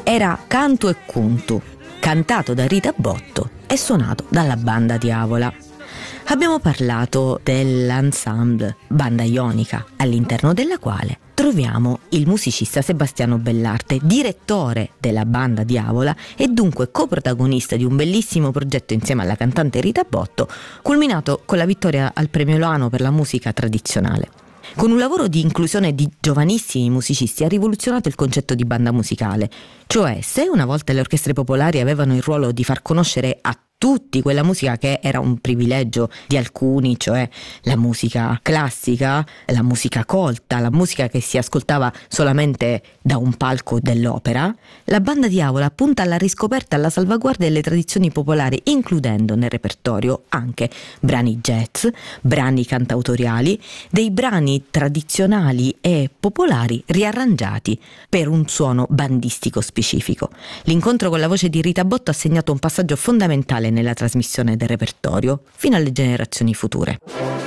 Era Cantu e Cuntu, cantato da Rita Botto e suonato dalla Banda Diavola. Abbiamo parlato dell'ensemble Banda Ionica, all'interno della quale troviamo il musicista Sebastiano Bellarte, direttore della Banda Diavola e dunque coprotagonista di un bellissimo progetto insieme alla cantante Rita Botto, culminato con la vittoria al Premio Loano per la musica tradizionale. Con un lavoro di inclusione di giovanissimi musicisti ha rivoluzionato il concetto di banda musicale, cioè se una volta le orchestre popolari avevano il ruolo di far conoscere a tutti quella musica che era un privilegio di alcuni, cioè la musica classica, la musica colta, la musica che si ascoltava solamente da un palco dell'opera, la Banda Diavola punta alla riscoperta e alla salvaguardia delle tradizioni popolari, includendo nel repertorio anche brani jazz, brani cantautoriali, dei brani tradizionali e popolari riarrangiati per un suono bandistico specifico. L'incontro con la voce di Rita Botto ha segnato un passaggio fondamentale nella trasmissione del repertorio fino alle generazioni future.